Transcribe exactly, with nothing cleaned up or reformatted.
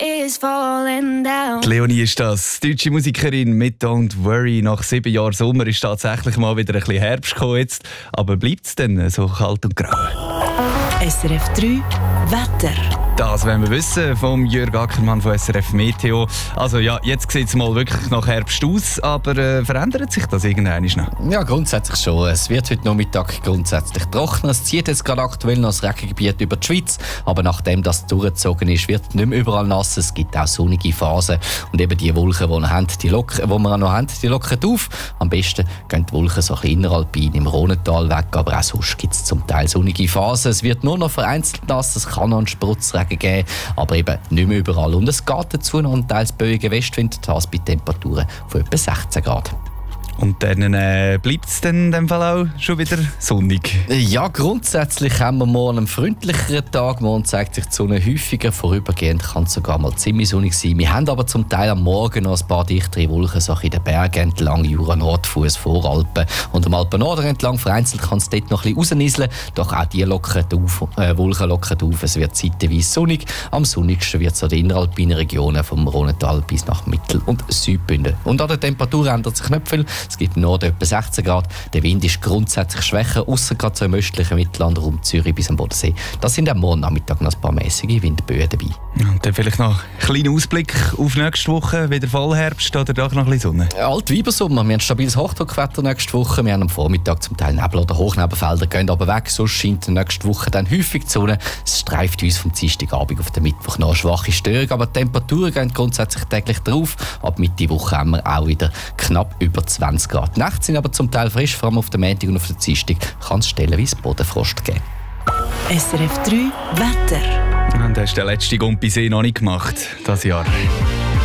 is falling down. Die Leonie ist das, deutsche Musikerin mit Don't Worry. Nach sieben Jahren Sommer ist tatsächlich mal wieder ein bisschen Herbst gekommen jetzt. Aber bleibt es denn so kalt und grau? S R F drei Wetter. Das wollen wir wissen vom Jörg Ackermann von S R F Meteo. Also ja, jetzt sieht es mal wirklich nach Herbst aus, aber äh, verändert sich das irgendwann noch? Ja, grundsätzlich schon. Es wird heute Nachmittag grundsätzlich trockener. Es zieht jetzt gerade aktuell noch das Regengebiet über die Schweiz, aber nachdem das durchgezogen ist, wird nicht mehr überall nass. Es gibt auch sonnige Phasen und eben die Wolken, die, wir haben, die, lockern, die wir noch haben, die lockern auf. Am besten gehen die Wolken so ein bisschen inneralpin im Rhonental weg, aber auch sonst gibt es zum Teil sonnige Phasen. Es wird nur noch vereinzelt nass, es kann noch einen Spritzregen geben, aber eben nicht mehr überall. Und es geht dazu noch ein teils böiger Westwind, das bei Temperaturen von etwa sechzehn Grad. Und dann äh, bleibt es dann in dem Fall auch schon wieder sonnig? Ja, grundsätzlich haben wir morgen einen freundlicheren Tag. Morgen zeigt sich die Sonne häufiger. Vorübergehend kann es sogar mal ziemlich sonnig sein. Wir haben aber zum Teil am Morgen noch ein paar dichtere Wolken, so in den Bergen entlang, Jura, Nordfuss, Voralpen. Und am Alpen-Norden entlang vereinzelt kann es dort noch ein bisschen rausnieseln. Doch auch die lockern auf, äh, Wolken lockern auf. Es wird zeitweise sonnig. Am sonnigsten wird es an den inneralpinen Regionen vom Rhonental bis nach Mittel- und Südbünden. Und an der Temperatur ändert sich nicht viel. Es gibt im Norden etwa sechzehn Grad. Der Wind ist grundsätzlich schwächer, ausser gerade so im östlichen Mittelland, rund Zürich bis am Bodensee. Da sind am morgen Nachmittag noch ein paar mäßige Windböen dabei. Und dann vielleicht noch ein kleiner Ausblick auf nächste Woche. Wieder Vollherbst oder doch noch ein bisschen Sonne? Alt Weibersommer. Wir haben stabiles Hochdruckwetter nächste Woche. Wir haben am Vormittag zum Teil Nebel- oder Hochnebelfelder, gehen aber weg. Sonst scheint nächste Woche dann häufig die Sonne. Es streift uns vom Dienstagabend auf den Mittwoch noch eine schwache Störung, aber die Temperaturen gehen grundsätzlich täglich drauf. Ab Mitte Woche haben wir auch wieder knapp über zwanzig Grad. Die Nächte sind aber zum Teil frisch, vor allem auf den Montag und auf den Dienstag kann es stellenweise Bodenfrost geben. S R F drei Wetter. Und hast du den letzten Gumpisee noch nicht gemacht, dieses Jahr?